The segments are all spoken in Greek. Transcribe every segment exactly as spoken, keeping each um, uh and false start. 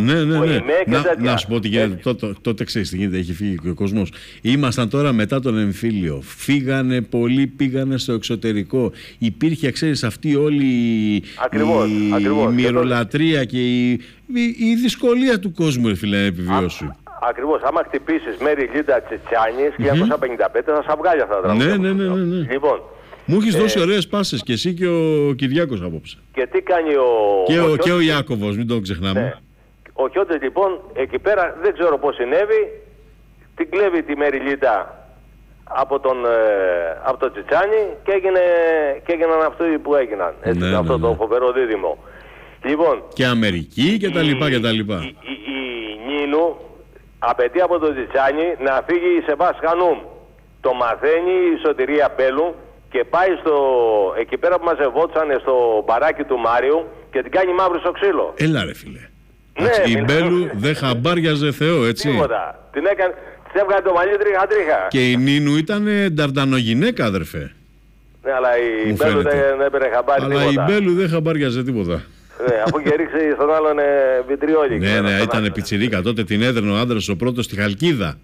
Ναι, ναι, ναι. Να, να σου πω τι γίνεται. Τότε, τότε ξέρεις τι γίνεται, έχει φύγει και ο κόσμος. Ήμασταν τώρα μετά τον εμφύλιο. Φύγανε πολλοί, πήγανε στο εξωτερικό. Υπήρχε, ξέρεις, αυτή όλη ακριβώς, η, ακριβώς. η μυρολατρεία και η, η, η δυσκολία του κόσμου, φίλε, να επιβιώσει. Ακριβώς. Άμα χτυπήσεις Μέρη Λίντα Τσιτσάνης χίλια εννιακόσια πενήντα πέντε θα σα βγάλει αυτά τα τραγούδια. Ναι, ναι, ναι, ναι. Λοιπόν, μου έχεις ε, δώσει ωραίες πάσες και εσύ και ο Κυριάκος απόψε. Και τι κάνει ο... Και ο, ο, και ο Ιάκωβος, μην τον ξεχνάμε. Ναι. Ο Χιώτης λοιπόν εκεί πέρα δεν ξέρω πώς συνέβη, την κλέβει τη Μέρη Λίντα από τον, ε, από τον Τσιτσάνη και, έγινε, και έγιναν αυτοί που έγιναν. Έτσι, ναι, αυτό ναι, ναι. το φοβερό δίδυμο. Λοιπόν, και Αμερική και τα λοιπά και τα λοιπά. Η, η, η, η Νίνου απαιτεί από τον Τσιτσάνη να φύγει η Σεβάς Χανούμ. Το μαθαίνει η Σωτηρία Μπέλου και πάει στο, εκεί πέρα που μαζευόντουσαν στο μπαράκι του Μάριου και την κάνει μαύρη στο ξύλο. Έλα ρε φίλε. Ναι, η Μπέλου δεν χαμπάριαζε Θεό, έτσι. Τίποτα. Την έκανε, της έβγαλε το μαλλί τρίχα τρίχα. Και η Νίνου ήταν νταρντανογυναίκα, αδερφέ. Ναι, αλλά η μου Μπέλου δεν έπαιρνε χαμπάρι αλλά τίποτα. Αλλά η Μπέλου δεν χαμπάριαζε τίποτα. Ναι, αφού και ρίξει στον άλλον ε, βιτριόλι. Ναι, ναι, ήταν πιτσιρίκα. Τότε την έδρνε ο άντρας ο πρώτος στη Χαλκίδα.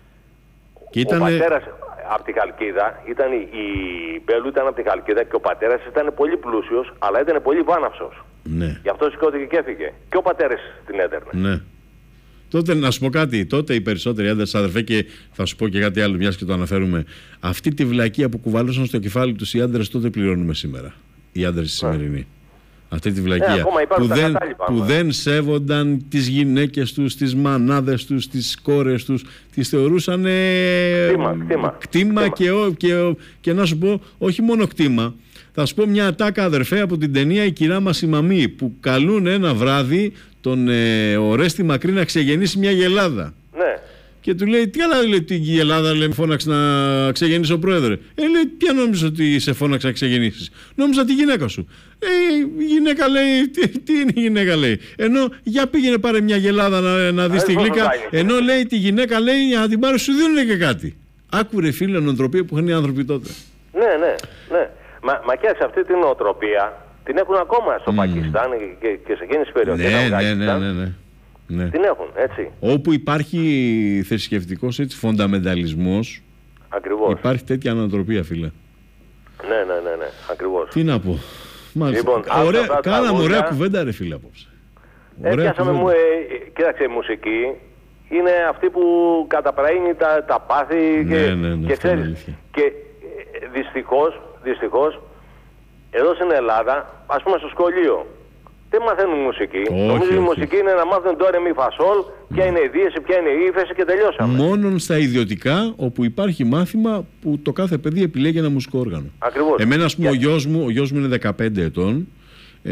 Και ήταν... Ο πατέρας από τη Χαλκίδα, ήταν η, η Μπέλου ήταν από τη Χαλκίδα και ο πατέρας ήταν πολύ πλούσιος, αλλά ήταν πολύ βάναυσος. Ναι. Γι' αυτό σηκώθηκε και έφυγε. Και ο πατέρας την έδερνε. Ναι. Τότε να σου πω κάτι, τότε οι περισσότεροι άντρες, αδερφέ, και θα σου πω και κάτι άλλο, μιας και το αναφέρουμε. Αυτή τη βλακεία που κουβαλούσαν στο κεφάλι τους οι άντρες τότε πληρώνουμε σήμερα. Οι άντρες οι σημερινοί. Αυτή τη βλακεία. Ναι, που, δεν, που δεν σέβονταν τις γυναίκες τους, τις μανάδες τους, τις κόρες τους. Τις θεωρούσαν κτήμα, κτήμα, κτήμα και, και, και να σου πω, όχι μόνο κτήμα. Θα σου πω μια ατάκα, αδερφέ, από την ταινία «Η κυρά μας η μαμή», που καλούν ένα βράδυ τον ε, Ορέστη Μακρύ να ξεγεννήσει μια γελάδα. Ναι. Και του λέει, τι άλλα λέει την γελάδα, λέει, φώναξε να ξεγεννήσει ο πρόεδρε. Ε, λέει, ποια νόμιζα ότι σε φώναξε να ξεγεννήσεις? Νόμιζα τη γυναίκα σου. Ε, η γυναίκα λέει, τι, τι είναι η γυναίκα, λέει. Ενώ για πήγαινε πάρε μια γελάδα να, να δεις τη γλύκα. Ενώ λέει τη γυναίκα, λέει, για να την πάρει σου δίνουν και κάτι. Άκουρε φίλε νοοτροπία που είχαν οι άνθρωποι τότε. Ναι, ναι, ναι. Μα, μα και σε αυτή την νοοτροπία την έχουν ακόμα στο mm. Πακιστάν και, και, και σε εκείνες τις περιοχές. Ναι, ναι, ναι, ναι, ναι. Ναι. Την έχουν, έτσι. Όπου υπάρχει θρησκευτικός έτσι φονταμενταλισμός, ακριβώς, υπάρχει τέτοια νοοτροπία, φίλε. Ναι, ναι, ναι, ναι, ακριβώς. Τι να πω. Λοιπόν, ωραία, κάναμε ωραία κουβέντα, ρε φίλε, απόψε. Ε, πιάσαμε μου, ε, κοίταξε, η μουσική είναι αυτή που καταπραίνει τα, τα πάθη ναι, και, ναι, ναι, και ξέρεις, και ε, δυστυχώς, δυστυχώς, εδώ στην Ελλάδα, ας πούμε στο σχολείο, δεν μαθαίνουν μουσική. Νομίζω η μουσική είναι να μάθουν τώρα μη φασόλ, ποια είναι η δίεση, ποια είναι η ύφεση και τελειώσαμε. Μόνον στα ιδιωτικά, όπου υπάρχει μάθημα που το κάθε παιδί επιλέγει ένα μουσικό όργανο. Ακριβώς. Εμένα, ας πούμε, ο γιος μου, ο γιος μου είναι δεκαπέντε ετών ε,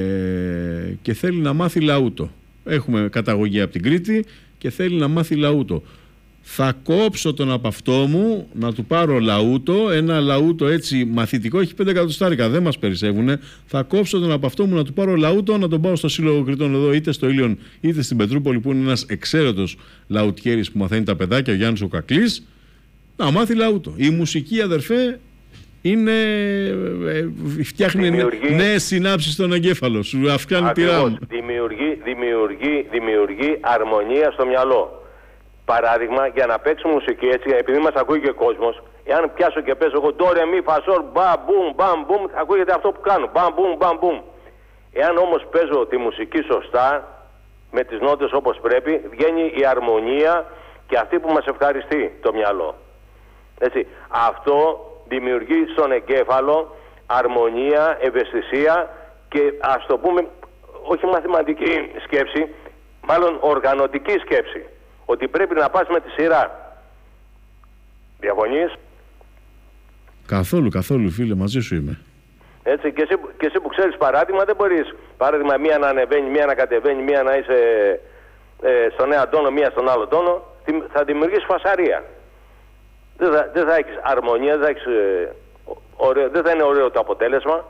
και θέλει να μάθει λαούτο. Έχουμε καταγωγή από την Κρήτη και θέλει να μάθει λαούτο. Θα κόψω τον από αυτό μου να του πάρω λαούτο, ένα λαούτο έτσι μαθητικό, έχει πέντε εκατοστάρικα, δεν μας περισσεύουνε. Θα κόψω τον από αυτό μου να του πάρω λαούτο, να τον πάω στο Σύλλογο Κρητών εδώ, είτε στο Ήλιον είτε στην Πετρούπολη, που είναι ένας εξαίρετος λαουτιέρης που μαθαίνει τα παιδάκια, ο Γιάννης ο Κακλής, να μάθει λαούτο. Η μουσική, αδερφέ, είναι, ε, φτιάχνει δημιουργεί... νέες συνάψεις στον εγκέφαλο, σου αυξάνει τη ράμ. Δημιουργεί, δημιουργεί, δημιουργεί αρμονία στο μυαλό. Παράδειγμα, για να παίξω μουσική έτσι, επειδή μας ακούει και ο κόσμος, εάν πιάσω και παίζω εγώ ντόρε μη φασόλ, μπαμ μπουμ, μπαμ μπουμ, ακούγεται αυτό που κάνω, μπαμ μπουμ, μπαμ μπουμ. Εάν όμως παίζω τη μουσική σωστά, με τις νότες όπως πρέπει, βγαίνει η αρμονία και αυτή που μας ευχαριστεί το μυαλό. Έτσι, αυτό δημιουργεί στον εγκέφαλο αρμονία, ευαισθησία και ας το πούμε, όχι μαθηματική σκέψη, μάλλον οργανωτική σκέψη. Ότι πρέπει να πας με τη σειρά. Διαφωνείς? Καθόλου, καθόλου φίλε, μαζί σου είμαι. Έτσι, και εσύ, και εσύ που ξέρεις παράδειγμα δεν μπορείς. Παράδειγμα, μία να ανεβαίνει, μία να κατεβαίνει, μία να είσαι ε, στον ένα τόνο, μία στον άλλο τόνο. Θα δημιουργήσεις φασαρία. Δεν θα, δεν θα έχεις αρμονία, δεν θα, έχεις, ε, ωραίο, δεν θα είναι ωραίο το αποτέλεσμα.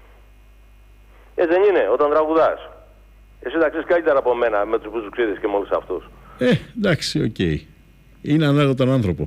Έτσι δεν είναι όταν τραγουδάς. Εσύ θα ξέρεις καλύτερα από μένα με τους μπουζουξίδες και με όλους αυτούς. Ε, εντάξει, οκ. Okay. Είναι ανάλογα τον άνθρωπο.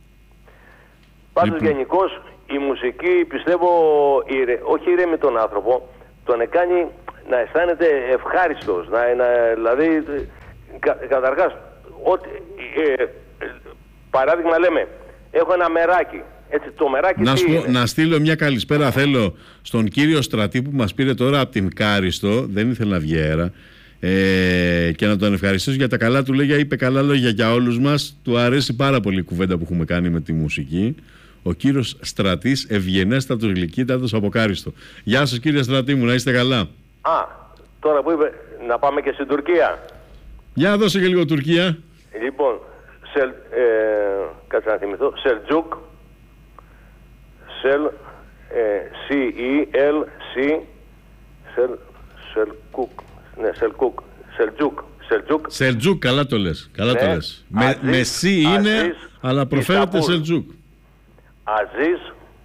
Πάντως λοιπόν, γενικώς η μουσική πιστεύω ηρε... όχι ηρέμει τον άνθρωπο, τον κάνει να αισθάνεται ευχάριστος, να, να, δηλαδή κα, καταρχάς, ότι, ε, ε, παράδειγμα λέμε, έχω ένα μεράκι. Έτσι, το μεράκι να, τι πω, είναι? να στείλω μια καλησπέρα θέλω στον κύριο Στρατή που μας πήρε τώρα από την Κάριστο, δεν ήθελε να βγει αέρα, ε, και να τον ευχαριστήσω για τα καλά του λόγια, είπε καλά λόγια για όλους μας, του αρέσει πάρα πολύ η κουβέντα που έχουμε κάνει με τη μουσική. Ο κύριος Στρατής, ευγενέστατος, γλυκύτατος από Κάριστο. Γεια σας κύριε Στρατή μου, να είστε καλά. Α, τώρα που είπε να πάμε και στην Τουρκία. Για δώσε και λίγο Τουρκία. Λοιπόν, σελ, ε, κάτσε να θυμηθώ, Σελτζούκ, Σελ, C-E-L-C, Σελ, Σελκούκ, ναι, Σελκούκ, Σελτζούκ, Σελτζούκ. Σελτζούκ, καλά το λες, καλά ναι. το λες. Με, Αζίζ, με C είναι, Αζίζ, αλλά προφέρεται Ισταμπούλ. Σελτζούκ. Αζίζ,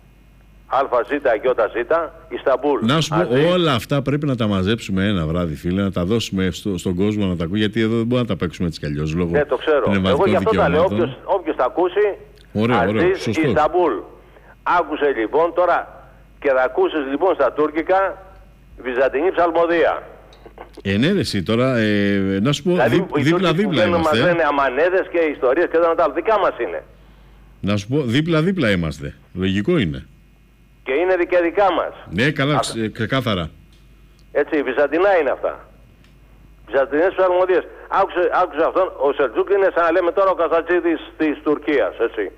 ΑΖΙΖ, Ισταμπούλ. Να σου πω, Αζίζ. όλα αυτά πρέπει να τα μαζέψουμε ένα βράδυ, φίλε, να τα δώσουμε στο, στον κόσμο να τα ακούει, γιατί εδώ δεν μπορούμε να τα παίξουμε έτσι κι αλλιώς, λόγω Ναι, το ξέρω. Εγώ πνευματικών γι' αυτό τα λέω, δικαιωμάτων. όποιος, όποιος τα ακούσει, Ωραίο, ωραίο, Αζίζ, σωστός. Ισταμπούλ. Άκουσε λοιπόν τώρα και θα ακούσεις λοιπόν στα τουρκικά Βυζαντινή ψαλμοδία. Ε, ναι, ρε, εσύ τώρα, ε, να σου πω, Δηλαδή, δί, δίπλα-δίπλα που μας είμαστε. λένε αμανέδες και ιστορίες και τα άλλα, δικά μας είναι. Να σου πω, δίπλα-δίπλα είμαστε. Λογικό είναι. Και είναι και δικά μας. Ναι, καλά, Αυτά. ξε- ξεκάθαρα. Έτσι, Βυζαντινά είναι αυτά. Βυζαντινές ψαλμοδίες. Άκουσε, άκουσε αυτόν, ο Σελτζούκ είναι σαν να λέμε τώρα ο Καζατζίδης της Τουρκίας, έτσι.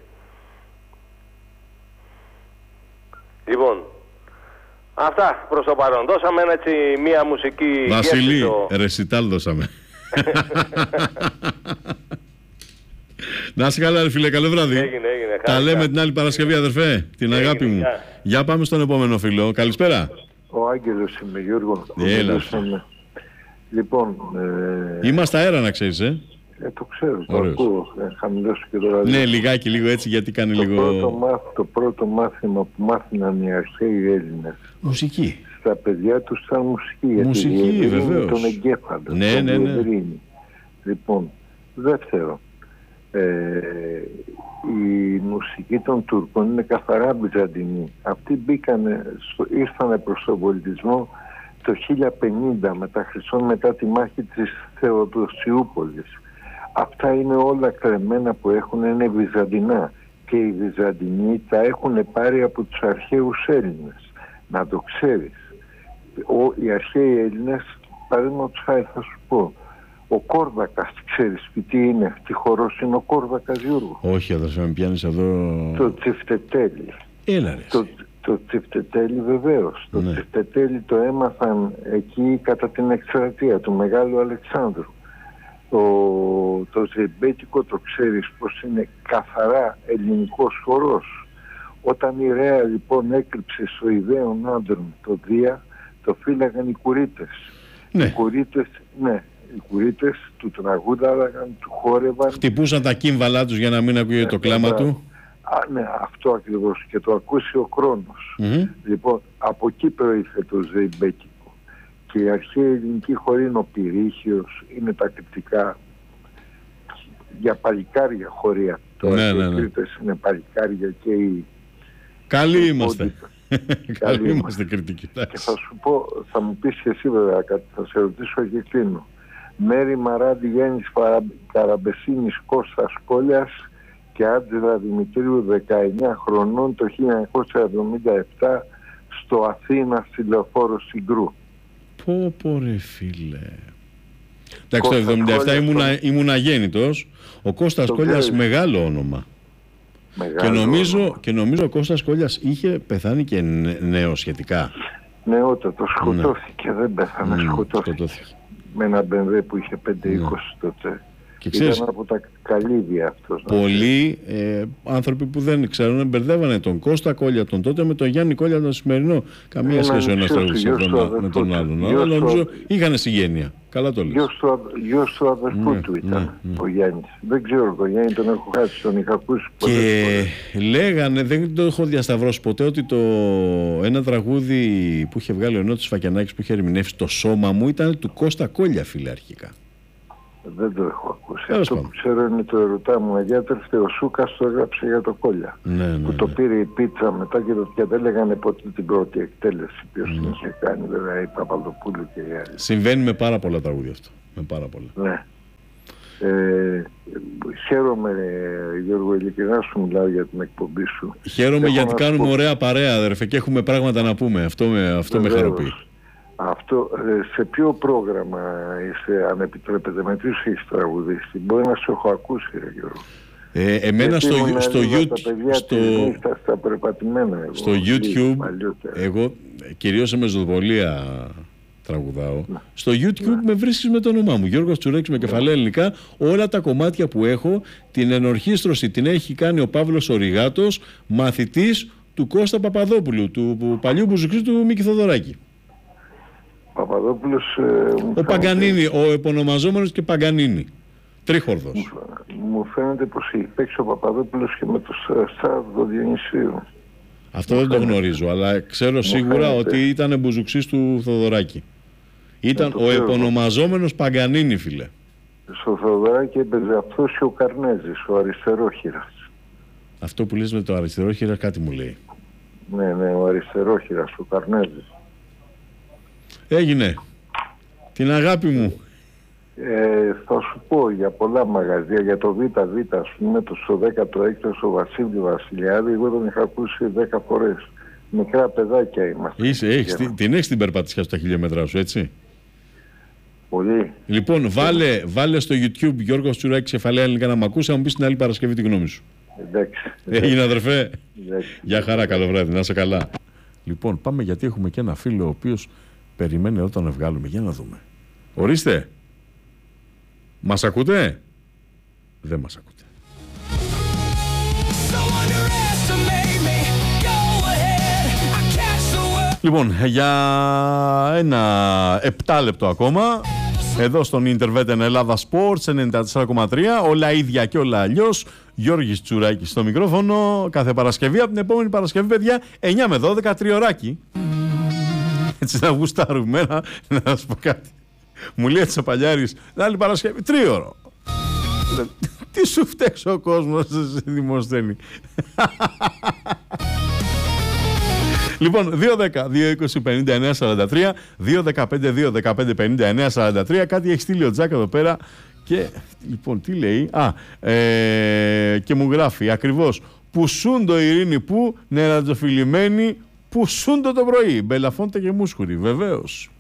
Λοιπόν, αυτά προς το παρόν. Δώσαμε έτσι μία μουσική Βασιλή, γεύση στο... ρεσιτάλ δώσαμε. Να είσαι καλά, ρε φίλε, καλό βράδυ. Έγινε, έγινε. Τα Χάρηκα. λέμε την άλλη Παρασκευή, αδερφέ, την Έγινε, αγάπη μου. γεια. Για πάμε στον επόμενο φίλο. Καλησπέρα. Ο Άγγελος είμαι, Γιώργο. Έλα. Μιλούσαμε. Λοιπόν, ε, Είμαστε αέρα, να ξέρεις, ε. ε, το ξέρω, το Ωραίος. ακούω. Ε, χαμηλώσω και το ραδιό. Ναι, λιγάκι, λίγο έτσι, γιατί κάνει το, πρώτο λίγο... μάθ, το πρώτο μάθημα που μάθαιναν οι αρχαίοι Έλληνες Μουσική. στα παιδιά τους ήταν μουσική. Γιατί Μουσική, διευρύνει βεβαίως. τον εγκέφαλο. Ναι, τον ναι, ναι. διευρύνει. Λοιπόν, δεύτερο, ε, η μουσική των Τούρκων είναι καθαρά βυζαντινή. Αυτοί μπήκανε, στο, ήρθανε προς τον πολιτισμό το χίλια πενήντα μετά Χριστόν, μετά τη μάχη της Θεοδοσιούπολης. Αυτά είναι όλα κρεμμένα που έχουν, είναι βυζαντινά και οι Βυζαντινοί τα έχουν πάρει από τους αρχαίους Έλληνες. Να το ξέρεις. Ο, οι αρχαίοι Έλληνες, παραδείγματος χάρη θα σου πω, ο Κόρδακας, ξέρεις τι είναι, τι χορός είναι ο Κόρδακας, Γιώργο? Όχι, αδερφέ, με πιάνεις εδώ... Το τσιφτετέλι. Έλα, ρε. Το, το τσιφτετέλι βεβαίως. Το Ναι. τσιφτετέλι το έμαθαν εκεί κατά την εκστρατεία του Μεγάλου Αλεξάνδρου. Το, το ζεμπέτικο το ξέρεις πως είναι καθαρά ελληνικός χορός. Όταν η Ρέα λοιπόν έκρυψε στο ιδέων άντρων το Δία, το φύλαγαν οι κουρίτες. Ναι. Οι κουρίτες, ναι, οι κουρίτες του τραγούδαραν, του χόρευαν. Χτυπούσαν τα κύμβαλά τους για να μην ακούγεται το κλάμα μπράβο. του. Α, ναι, αυτό ακριβώς, και το ακούσει ο χρόνος. Μμμ. Λοιπόν, από εκεί προήλθε το ζεϊμπέκικο. Και η αρχαία ελληνική χωρί είναι ο Πυρίχιος, είναι τα κριτικά για παλικάρια χωρία. Τώρα Ναι, και ναι, οι ναι. Κρήτες είναι παλικάρια και οι... Καλοί οι είμαστε. πόντιτες. Καλοί είμαστε κριτικοί. Και θα σου πω, θα μου πεις και εσύ βέβαια κάτι, θα σε ρωτήσω και κλείνω. Μέρη Μαράντη Γέννης Παρα... Καραμπεσίνης Κώστας Κόλιας και Άντζελα Δημητρίου δεκαεννιά χρονών το χίλια εννιακόσια εβδομήντα επτά στο Αθήνα στη Λεωφόρο Συγκρού. Πω πω ρε φίλε. Εντάξει, το Κώστας εβδομήντα επτά Κόλλιας, ήμουνα, το- ήμουν αγέννητος. Ο Κώστας Το Κόλλιας, ξέρεις. μεγάλο όνομα. Μεγάλο Και νομίζω, όνομα. και νομίζω ο Κώστας Κόλλιας είχε πεθάνει και νε- νέο σχετικά. Νεότατο, σκοτώθηκε, δεν πέθανε, Μμμ, σκοτώθηκε. σκοτώθηκε. Με ένα μπενδέ που είχε πέντε είκοσι τότε. Και ξέρεις, Ήταν από τα καλύδια αυτός. να πολλοί ε, άνθρωποι που δεν ξέρουν μπερδεύανε τον Κώστα Κόλλια τον τότε με τον Γιάννη Κόλλια τον σημερινό. Καμία Έναν σχέση ο ένας νησιός του, τραγουδιστής γιος του με αδερφού τον του. άλλον. Γιος Αλλά του νομίζω αδε- είχαν συγγένεια. Καλά το λες. Γιος του, αδ- γιος του αδερφού Ναι, του ήταν, ναι, ναι. ο Γιάννης. Δεν ξέρω, τον Γιάννη τον έχω χάσει, τον είχα ακούσει πολλές Και φορές. λέγανε, δεν το έχω διασταυρώσει ποτέ, ότι το ένα τραγούδι που είχε βγάλει ο Νότης Φακιανάκης που είχε ερμηνεύσει, το σώμα μου, ήταν του Κώστα Κόλλια, φίλε, αρχικά. Δεν το έχω ακούσει. Τέλος Αυτό πάντων. που ξέρω είναι το ερωτά μου αγιάτρευτε, ο Σούκας το έγραψε για το Κόλλια. Ναι, ναι, Που το ναι. πήρε η πίτσα μετά και, το, και δεν λέγανε ποτέ την πρώτη εκτέλεση. Ποιος Ναι. την είχε κάνει, βέβαια, η Παπαδοπούλου και οι άλλοι. Συμβαίνει με πάρα πολλά τραγούδια αυτό. Με πάρα πολλά. Ναι. Ε, χαίρομαι, Γιώργο, ειλικρινά σου μιλάω για την εκπομπή σου. Χαίρομαι Έχω γιατί κάνουμε πω... ωραία παρέα, αδερφέ, και έχουμε πράγματα να πούμε. Αυτό με, αυτό με χαροποιεί. Αυτό, σε ποιο πρόγραμμα είσαι, αν επιτρέπετε, με ποιους έχεις τραγουδήσει? Μπορεί να σε έχω ακούσει, ρε Γιώργο. Ε, εμένα στο, στο, YouTube, στο, στα, στα περπατημένα, εγώ, στο YouTube, εγώ κυρίως σε μεζοδολία τραγουδάω. Να. Στο YouTube να. με βρίσκεις με το όνομά μου, Γιώργος Τσουρέκης με κεφαλαία ελληνικά. Όλα τα κομμάτια που έχω, την ενορχήστρωση την έχει κάνει ο Παύλος Οριγάτος, μαθητής του Κώστα Παπαδόπουλου, του παλιού μπουζουκρί του Μίκη Θοδωράκη. Παπαδόπουλος... Ε, ο Παγκανίνη, ο επωνομαζόμενος και Παγκανίνη. Τρίχορδος. Μου, μου φαίνεται πως έχει παίξει ο Παπαδόπουλος και με το Σταύρο Διονυσίου. Αυτό μου δεν φαίνεται. Το γνωρίζω, αλλά ξέρω μου σίγουρα φαίνεται. Ότι ήταν μπουζουξής του Θοδωράκη. Ήταν ο επωνομαζόμενος Παγκανίνη, φίλε. Στο Θοδωράκη έπαιζε αυτός και ο Καρνέζης, ο αριστερόχειρας. Αυτό που λες με το αριστερόχειρα κάτι μου λέει. Ναι, ναι, ο αριστερόχειρας, ο Καρνέζης. Έγινε. Την αγάπη μου. Ε, θα σου πω για πολλά μαγαζιά, για το ΒΒ, ας πούμε, το στο δέκατο έκτο στο Βασίλειο Βασιλιάδη, εγώ τον είχα ακούσει δέκα φορές. Μικρά παιδάκια είμαστε. Είσαι, έχεις, την, την έχεις την περπατησιά στα χιλιόμετρά σου, έτσι. Πολύ. Λοιπόν, βάλε, βάλε στο YouTube Γιώργος Τσουράκης κεφαλαία ελληνικά να μ' ακούσει, να μου πεις την άλλη Παρασκευή τη γνώμη σου. Εντάξει. Έγινε, αδερφέ. Εντάξει. Γεια χαρά, καλό βράδυ, να είσαι καλά. Λοιπόν, πάμε γιατί έχουμε και ένα φίλο ο οποίος περιμένει εδώ τον βγάλουμε. Για να δούμε. Ορίστε. Μας ακούτε? Δεν μας ακούτε. Λοιπόν, για ένα επτά λεπτό ακόμα, εδώ στον Ιντερβέτεν Ελλάδα Sports ενενήντα τέσσερα κόμμα τρία, όλα ίδια και όλα αλλιώς. Γιώργης Τσουράκης στο μικρόφωνο, κάθε Παρασκευή. Από την επόμενη Παρασκευή, παιδιά, εννιά με δώδεκα, τριωράκι. Έτσι να γουστάρουμε, να, να σας πω κάτι. Μου λέει έτσι ο Παλιάρης, την άλλη Παρασκευή, τρίωρο. Τι σου φταίξει ο κόσμος, σε δημοσθένει. Λοιπόν, δύο δέκα δύο είκοσι πενήντα εννέα σαράντα τρία, δύο δεκαπέντε δύο δεκαπέντε πενήντα εννέα σαράντα τρία, κάτι έχει στείλει ο Τζάκ εδώ πέρα και, λοιπόν, τι λέει, α, ε, και μου γράφει ακριβώς, Πουσούντο Ειρήνη που, νερατζοφιλημένη, Πουσούντο το πρωί, Μπελαφόντα και Μούσχουρη, βεβαίως.